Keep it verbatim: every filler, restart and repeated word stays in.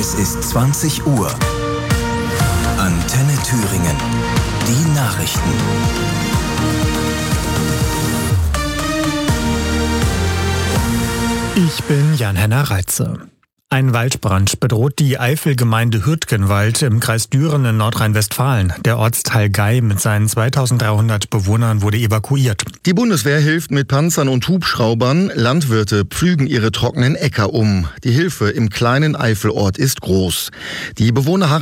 Es ist zwanzig Uhr. Antenne Thüringen. Die Nachrichten. Ich bin Jan-Henner Reitze. Ein Waldbrand bedroht die Eifelgemeinde Hürtgenwald im Kreis Düren in Nordrhein-Westfalen. Der Ortsteil Gei mit seinen zweitausenddreihundert Bewohnern wurde evakuiert. Die Bundeswehr hilft mit Panzern und Hubschraubern. Landwirte pflügen ihre trockenen Äcker um. Die Hilfe im kleinen Eifelort ist groß. Die Bewohner